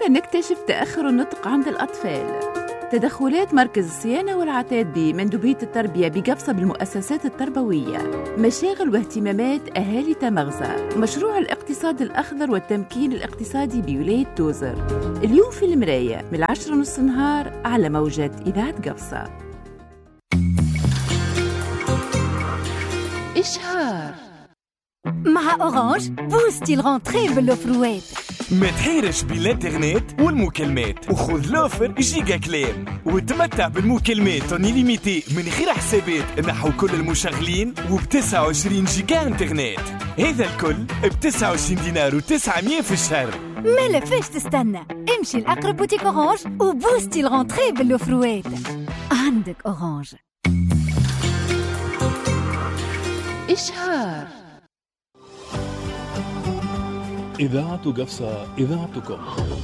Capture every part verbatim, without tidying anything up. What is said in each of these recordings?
كيف نكتشف تأخر النطق عند الأطفال؟ تدخلات مركز الصيانة والعتاد بمندوبية التربية بقفصة بالمؤسسات التربوية، مشاغل واهتمامات أهالي تمغزة، مشروع الاقتصاد الأخضر والتمكين الاقتصادي بولاية توزر. اليوم في المراية من العشرة نص نهار على موجة إذاعة قفصة. إشهار مع أورانج بوستي الغونتري بالأوفروات. ما تحيرش بالانترنت والمكالمات وخذ لوفر جيجا كلام وتمتع بالمكالمات انليميتي من غير حسابات نحو كل المشغلين وبتسعة وعشرين جيجا انترنت. هذا الكل بتسعة وعشرين دينار وتسعمية في الشهر. ما لفاش تستنى، امشي لأقرب بوتيك أورانج وبوستي الغونتري بالأوفروات. عندك أورانج. إشهار إذاعة قفصة، إذاعتكم.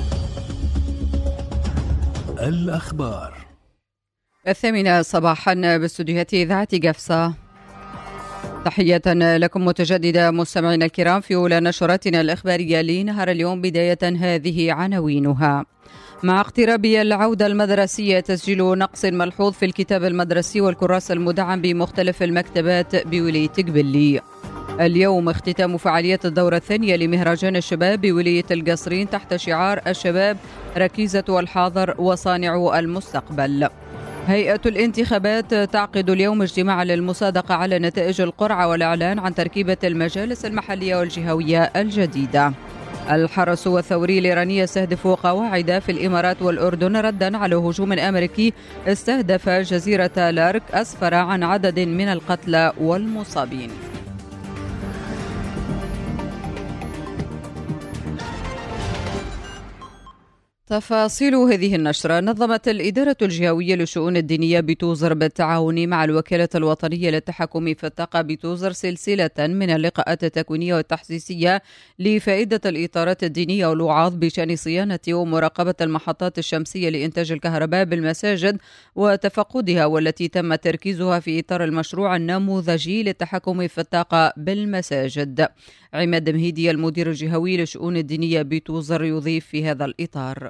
الأخبار الثامنة صباحا باستديوهات إذاعة قفصة. تحية لكم متجددة مستمعينا الكرام في أولى نشراتنا الإخبارية لنهار اليوم. بداية هذه عناوينها: مع اقتراب العودة المدرسية تسجيل نقص ملحوظ في الكتاب المدرسي والكراس المدعم بمختلف المكتبات بولاية قبلي. اليوم اختتام فعاليات الدورة الثانية لمهرجان الشباب بولاية القصرين تحت شعار الشباب ركيزة والحاضر وصانع المستقبل. هيئة الانتخابات تعقد اليوم اجتماع للمصادقة على نتائج القرعة والإعلان عن تركيبة المجالس المحلية والجهوية الجديدة. الحرس والثوري الإيراني يستهدف قواعد في الإمارات والأردن ردا على هجوم أمريكي استهدف جزيرة لارك أسفر عن عدد من القتلى والمصابين. تفاصيل هذه النشرة: نظمت الإدارة الجهوية للشؤون الدينية بتوزر بالتعاون مع الوكالة الوطنية للتحكم في الطاقة بتوزر سلسلة من اللقاءات التكوينية والتحسيسية لفائدة الإطارات الدينية والوعاظ بشأن صيانة ومراقبة المحطات الشمسية لإنتاج الكهرباء بالمساجد وتفقدها، والتي تم تركيزها في إطار المشروع النموذجي للتحكم في الطاقة بالمساجد. عماد مهيدي المدير الجهوي للشؤون الدينية بتوزر يضيف في هذا الإطار: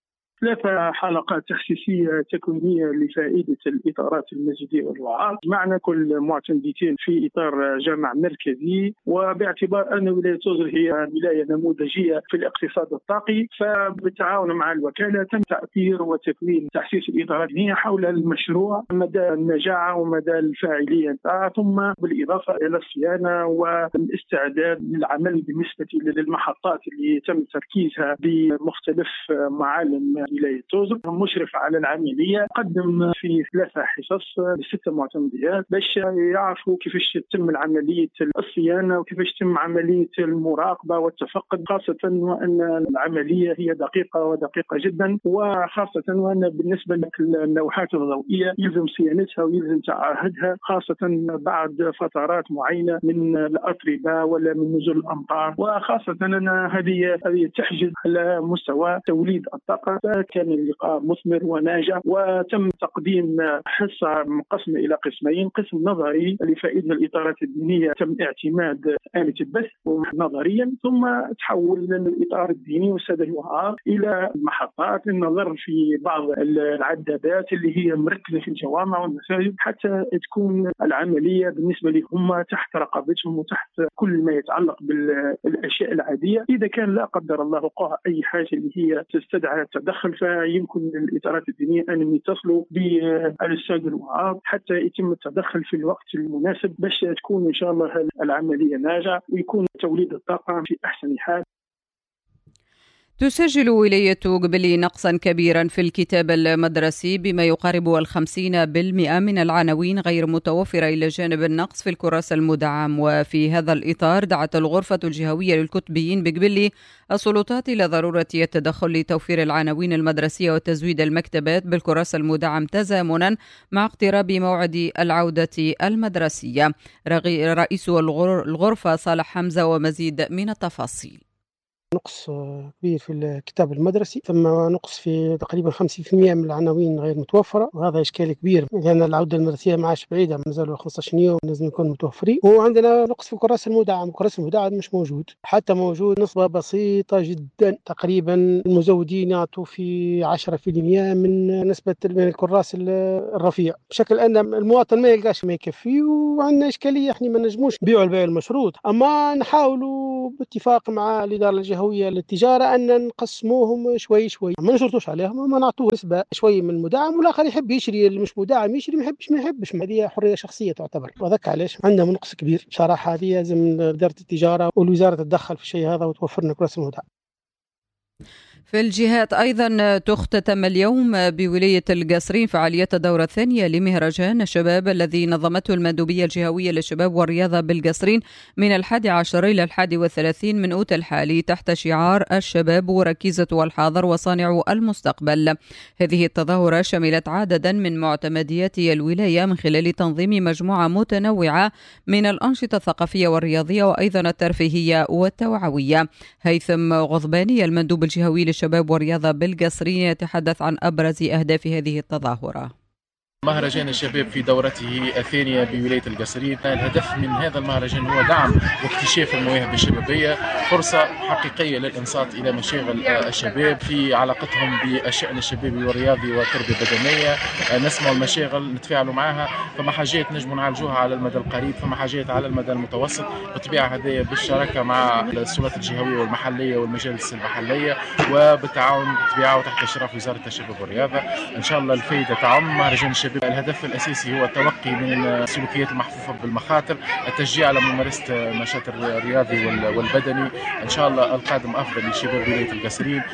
ثلاثة حلقات تخصيصية تكوينية لفائدة الإطارات المسجدية والوعاظ. معنا كل معتمدين في إطار جامع مركزي، وباعتبار أن ولاية توزر هي ولاية نموذجية في الاقتصاد الطاقي، فبالتعاون مع الوكالة تم تأثير وتكوين تحسيس الإطارات الدينية حول المشروع، مدى النجاعة ومدى الفاعلية، ثم بالإضافة إلى الصيانة والاستعداد للعمل بالنسبة للمحطات اللي تم تركيزها بمختلف معالم ولاية توزر. مشرف على العملية قدم في ثلاثة حصص لستة معتمديات باش يعرفوا كيفاش تتم العملية الصيانة وكيفاش تتم عملية المراقبة والتفقد، خاصة وأن العملية هي دقيقة ودقيقة جدا، وخاصة وأن بالنسبة للوحات الضوئية يلزم صيانتها ويلزم تعهدها، خاصة بعد فترات معينة من الأتربة ولا من نزول الأمطار، وخاصة أن هذه هذه تحجز على مستوى توليد الطاقة. كان اللقاء مثمر وناجح، وتم تقديم حصة مقسمة إلى قسمين: قسم نظري لفائدة الإطارات الدينية تم اعتماد آلة البث نظريا، ثم تحول الإطار الديني والسادة الوعاظ إلى محطات للنظر في بعض العدادات اللي هي مركزة في الجوامع والمساجد، حتى تكون العملية بالنسبة لهم تحت رقابتهم وتحت كل ما يتعلق بالأشياء العادية. إذا كان لا قدر الله وقع أي حاجة اللي هي تستدعي التدخل، فيمكن للإطارات الدينية أن يتصلوا بالسادة الوعاظ حتى يتم التدخل في الوقت المناسب باش تكون إن شاء الله العملية ناجعة ويكون توليد الطاقة في أحسن حال. تسجل ولاية قبلي نقصا كبيرا في الكتاب المدرسي بما يقارب الخمسين بالمئة من العناوين غير متوفرة، إلى جانب النقص في الكراس المدعم. وفي هذا الإطار دعت الغرفة الجهوية للكتبيين بقبلي السلطات إلى ضرورة التدخل لتوفير العناوين المدرسية وتزويد المكتبات بالكراس المدعم تزامنا مع اقتراب موعد العودة المدرسية. رئيس الغرفة صالح حمزة ومزيد من التفاصيل. نقص كبير في الكتاب المدرسي، ثم نقص في تقريبا خمسين بالمئة من العناوين غير متوفرة، وهذا إشكال كبير لأن العودة المدرسية ما عادش بعيدة، مازالوا خمسة عشر يوم لازم نكون متوفرين. وعندنا نقص في كراس المدعم، كراس المدعم مش موجود، حتى موجود نسبة بسيطة جدا، تقريبا المزودين يعطوا في عشرة بالمئة من نسبة الكراس الرفيع، بشكل أن المواطن ما يلقاش ما يكفي. وعندنا إشكالية، احنا ما نجموش نبيعوا البيع المشروط، أما نحاولوا باتفاق مع الإدارة الجهوية للتجارة أن نقسموهم شوي شوي، ما نشرطوش عليهم وما نعطوه نسبة شوي من المدعم، والآخر يحب يشري اللي مش مدعم يشري، ما يحبش ما يحبش، هذه حرية شخصية تعتبر. وذاك علاش عندنا نقص كبير بصراحة. هذه لازم إدارة التجارة والوزارة تتدخل في الشيء هذا وتوفرنا كراس المدعم. في الجهات أيضا تختتم اليوم بولاية القصرين فعاليات الدورة الثانية لمهرجان الشباب الذي نظمته المندوبية الجهوية للشباب والرياضة بالقصرين من الحادي عشر إلى الحادي والثلاثين من أوت الحالي تحت شعار الشباب ركيزة والحاضر وصانع المستقبل. هذه التظاهرة شملت عددا من معتمديات الولاية من خلال تنظيم مجموعة متنوعة من الأنشطة الثقافية والرياضية وأيضا الترفيهية والتوعوية. هيثم غضباني المندوب الجهوي للشباب والرياضة بالقصرين يتحدث عن أبرز أهداف هذه التظاهرة. مهرجان الشباب في دورته الثانية بولاية القصرين، الهدف من هذا المهرجان هو دعم واكتشاف المواهب الشبابية، فرصة حقيقية للإنصات إلى مشاغل الشباب في علاقتهم بالشأن الشبابي والرياضي والتربية البدنية. نسمع المشاغل نتفاعلوا معها، فما حاجات نجم نعالجوها على المدى القريب، فما حاجات على المدى المتوسط، بالطبيعة هذه بالشراكة مع السلطات الجهوية والمحلية والمجالس المحلية وبالتعاون بالطبيعة وتحت إشراف وزارة الشباب والرياضة. إن شاء الله الفائدة تعم مهرجان الشباب. الهدف الأساسي هو التوقي من السلوكيات المحفوفة بالمخاطر، التشجيع على ممارسة النشاط الرياضي والبدني. إن شاء الله القادم أفضل لشباب ولاية القصرين.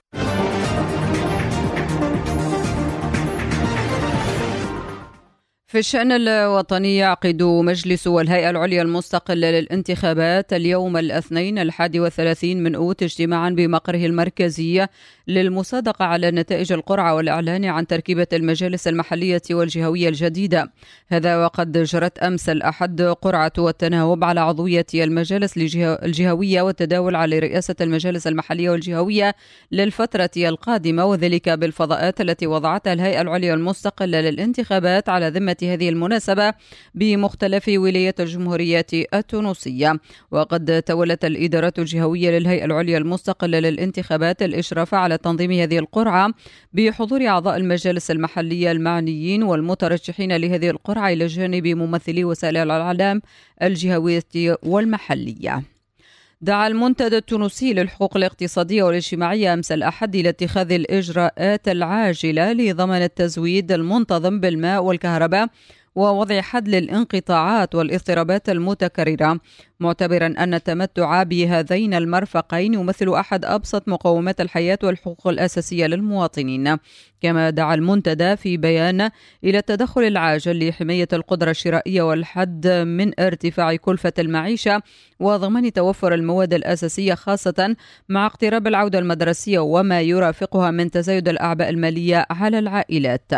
في الشأن الوطني يعقد مجلس والهيئة العليا المستقلة للانتخابات اليوم الاثنين الحادي والثلاثين من أوت اجتماعا بمقره المركزي للمصادقة على نتائج القرعة والإعلان عن تركيبة المجالس المحلية والجهوية الجديدة. هذا وقد جرت أمس الأحد قرعة والتناوب على عضوية المجالس الجهوية والتداول على رئاسة المجالس المحلية والجهوية للفترة القادمة، وذلك بالفضاءات التي وضعتها الهيئة العليا المستقلة للانتخابات على ذمة هذه المناسبة بمختلف ولايات الجمهورية التونسية. وقد تولت الإدارات الجهوية للهيئة العليا المستقلة للانتخابات الإشراف على تنظيم هذه القرعة بحضور أعضاء المجالس المحلية المعنيين والمترشحين لهذه القرعة إلى جانب ممثلي وسائل الإعلام الجهوية والمحلية. دعا المنتدى التونسي للحقوق الاقتصادية والاجتماعية أمس الأحد إلى اتخاذ الإجراءات العاجلة لضمان التزويد المنتظم بالماء والكهرباء ووضع حد للانقطاعات والاضطرابات المتكررة، معتبرا أن التمتع بهذين المرفقين يمثل أحد أبسط مقومات الحياة والحقوق الأساسية للمواطنين. كما دعا المنتدى في بيان إلى التدخل العاجل لحماية القدرة الشرائية والحد من ارتفاع كلفة المعيشة وضمان توفر المواد الأساسية، خاصة مع اقتراب العودة المدرسية وما يرافقها من تزايد الأعباء المالية على العائلات.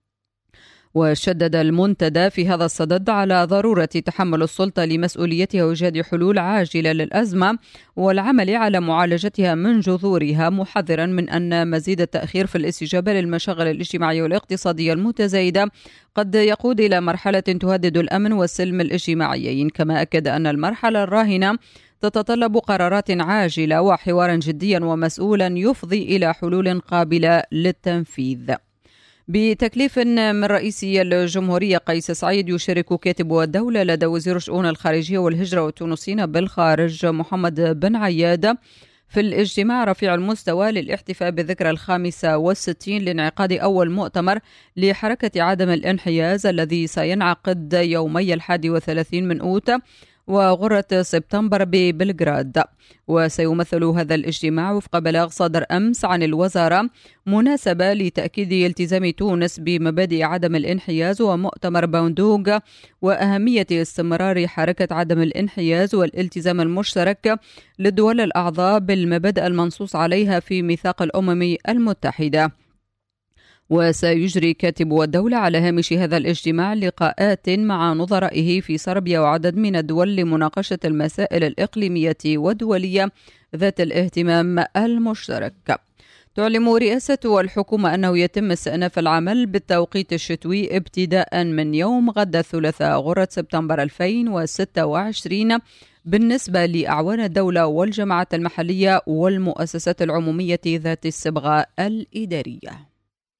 وشدد المنتدى في هذا الصدد على ضرورة تحمل السلطة لمسؤوليتها وإيجاد حلول عاجلة للأزمة والعمل على معالجتها من جذورها، محذرا من أن مزيد التأخير في الاستجابة للمشاغل الاجتماعية والاقتصادية المتزايدة قد يقود إلى مرحلة تهدد الأمن والسلم الاجتماعيين. كما أكد أن المرحلة الراهنة تتطلب قرارات عاجلة وحوارا جديا ومسؤولا يفضي إلى حلول قابلة للتنفيذ. بتكليف من رئيس الجمهورية قيس سعيد يشارك كاتب الدولة لدى وزير الشؤون الخارجية والهجرة والتونسيين بالخارج محمد بن عياد في الاجتماع رفيع المستوى للاحتفاء بالذكرى الخامسة والستين لانعقاد أول مؤتمر لحركة عدم الانحياز الذي سينعقد يومي الحادي والثلاثين من أوت وغرة سبتمبر ببلغراد. وسيمثل هذا الاجتماع وفق بلاغ صدر أمس عن الوزارة مناسبة لتأكيد التزام تونس بمبادئ عدم الانحياز ومؤتمر باندوغ وأهمية استمرار حركة عدم الانحياز والالتزام المشترك للدول الأعضاء بالمبادئ المنصوص عليها في ميثاق الأمم المتحدة. وسيجري كاتب الدولة على هامش هذا الاجتماع لقاءات مع نظرائه في صربيا وعدد من الدول لمناقشة المسائل الإقليمية والدولية ذات الاهتمام المشترك. تعلم رئاسة الحكومة أنه يتم استئناف العمل بالتوقيت الشتوي ابتداء من يوم غد الثلاثاء غرة سبتمبر ألفين وستة وعشرين بالنسبة لأعوان الدولة والجماعات المحلية والمؤسسات العمومية ذات الصبغة الإدارية.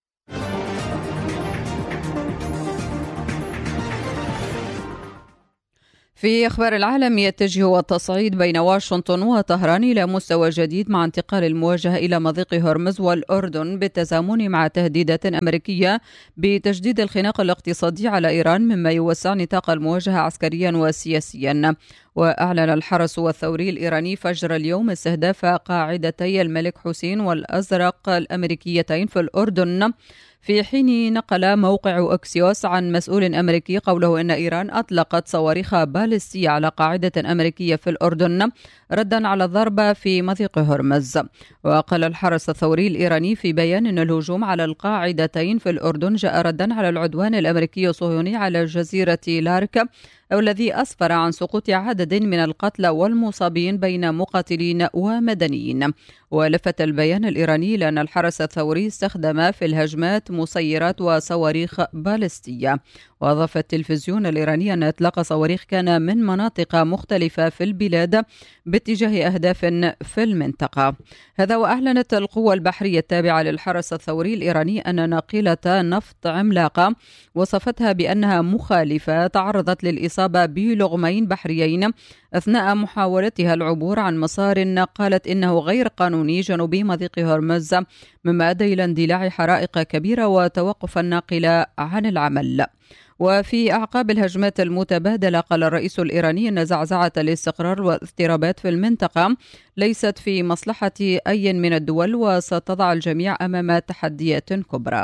في أخبار العالم، يتجه التصعيد بين واشنطن وطهران إلى مستوى جديد مع انتقال المواجهة إلى مضيق هرمز والأردن بالتزامن مع تهديدات أمريكية بتجديد الخناق الاقتصادي على إيران، مما يوسع نطاق المواجهة عسكريا وسياسيا. وأعلن الحرس الثوري الإيراني فجر اليوم استهداف قاعدتي الملك حسين والأزرق الأمريكيتين في الأردن، في حين نقل موقع أكسيوس عن مسؤول أمريكي قوله إن إيران أطلقت صواريخ باليستية على قاعدة أمريكية في الأردن ردا على الضربة في مضيق هرمز. وقال الحرس الثوري الإيراني في بيان إن الهجوم على القاعدتين في الأردن جاء ردا على العدوان الأمريكي الصهيوني على جزيرة لارك، أو الذي أسفر عن سقوط عدد من القتلى والمصابين بين مقاتلين ومدنيين. ولفت البيان الإيراني لأن الحرس الثوري استخدم في الهجمات مسيرات وصواريخ باليستية. وأضاف التلفزيون الإيراني أن إطلاق صواريخ كان من مناطق مختلفة في البلاد باتجاه أهداف في المنطقة. هذا وأعلنت القوة البحرية التابعة للحرس الثوري الإيراني أن ناقلة نفط عملاقة وصفتها بأنها مخالفة تعرضت للإصابة بلغمين بحريين أثناء محاولتها العبور عن مسار قالت إنه غير قانوني جنوبي مضيق هرمز، مما أدى إلى اندلاع حرائق كبيرة وتوقف الناقلة عن العمل. وفي أعقاب الهجمات المتبادلة قال الرئيس الإيراني أن زعزعة الاستقرار والاضطرابات في المنطقة ليست في مصلحة أي من الدول وستضع الجميع أمام تحديات كبرى.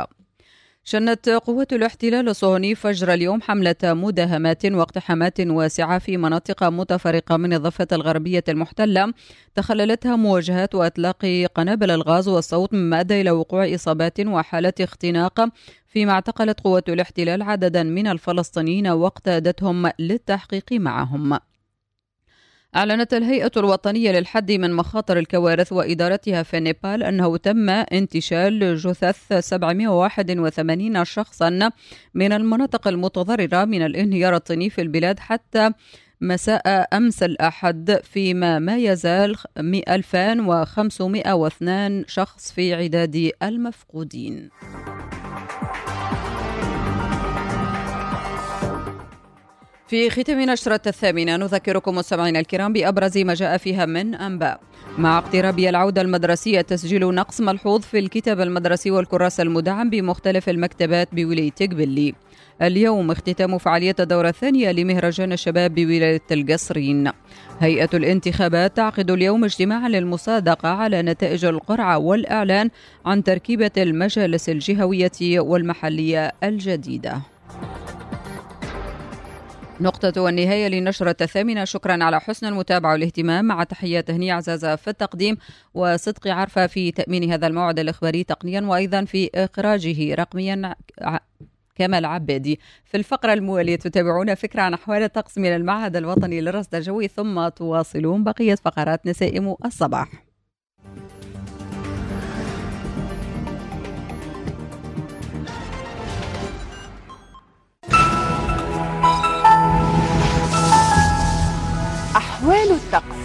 شنت قوات الاحتلال الصهيوني فجر اليوم حملة مداهمات واقتحامات واسعة في مناطق متفرقة من الضفة الغربية المحتلة تخللتها مواجهات وإطلاق قنابل الغاز والصوت، مما أدى إلى وقوع إصابات وحالات اختناق، فيما اعتقلت قوات الاحتلال عددا من الفلسطينيين واقتادتهم للتحقيق معهم. أعلنت الهيئة الوطنية للحد من مخاطر الكوارث وإدارتها في نيبال أنه تم انتشال جثث سبعمائة وواحد وثمانين شخصا من المناطق المتضررة من الانهيار الطيني في البلاد حتى مساء أمس الأحد، فيما ما يزال ألفين وخمسمائة واثنين شخص في عداد المفقودين. في ختام نشرة الثامنة نذكركم مستمعينا الكرام بأبرز ما جاء فيها من أنباء. مع اقتراب العودة المدرسية تسجيل نقص ملحوظ في الكتاب المدرسي والكراس المدعم بمختلف المكتبات بولاية قبلي. اليوم اختتام فعالية الدورة الثانية لمهرجان الشباب بولاية القصرين. هيئة الانتخابات تعقد اليوم اجتماعا للمصادقة على نتائج القرعة والإعلان عن تركيبة المجالس الجهوية والمحلية الجديدة. نقطة والنهاية لنشرة الثامنة. شكرا على حسن المتابعة والاهتمام، مع تحيات هنية عزازة في التقديم وصدقي عرفة في تأمين هذا الموعد الإخباري تقنيا، وأيضا في إخراجه رقميا كمال عبادي. في الفقرة الموالية تتابعون فكرة عن أحوال الطقس من المعهد الوطني للرصد الجوي، ثم تواصلون بقية فقرات نسائم الصباح. أحوال الطقس.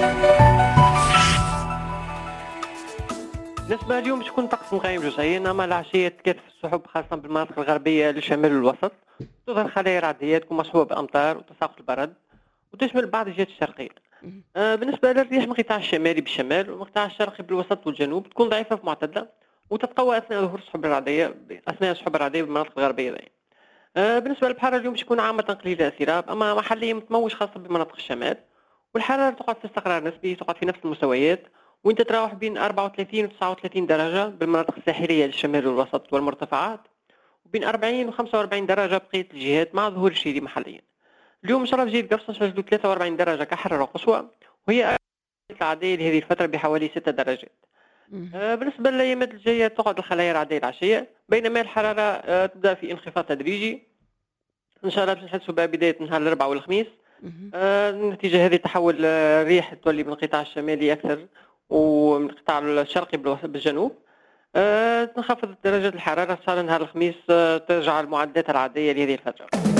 بالنسبة اليوم تكون طقس مغيم جزئيا، أما العشية تكثف السحب خاصة بالمناطق الغربية للشمال والوسط، تظهر خلايا رعدية تكون مصحوبة بأمطار وتساقط البرد، وتشمل بعض الجهات الشرقية. آه بالنسبة للرياح من القطاع الشمالي بالشمال والقطاع الشرقي بالوسط والجنوب تكون ضعيفة في معتدلة، وتتقوى أثناء ظهور السحب الرعدية أثناء السحب الرعدية بالمناطق الغربية دي. آه بالنسبة للبحر اليوم تكون عامة قليلة سراب، أما محليا متموج خاصة بمناطق الشمال، والحرارة تقعد في استقرار نسبي، تقعد في نفس المستويات، وانت تتراوح بين أربعة وثلاثين و تسعة وثلاثين درجة بالمناطق الساحلية للشمال والوسط والمرتفعات، وبين أربعين و خمسة وأربعين درجة بقية الجهات مع ظهور الشتاء محليا. اليوم إن شاء الله بجيت قفصة نسجلوا ثلاثة وأربعين درجة كحرارة قصوى، وهي العادية لهذه الفترة بحوالي ستة درجات. آه، بالنسبة للأيامات الجاية تقعد الخلايا العادية العشية، بينما الحرارة آه، تبدأ في انخفاض تدريجي. إن شاء الله باش نحسوا بها بداية نهار الأربعاء والخميس. آه، النتيجة هذه تحول آه، الريح تولي من القطاع الشمالي أكثر ومن القطاع الشرقي بالجنوب. أه تنخفض درجة الحرارة. إن شاء الله نهار الخميس أه ترجع المعدات العادية لهذه الفترة.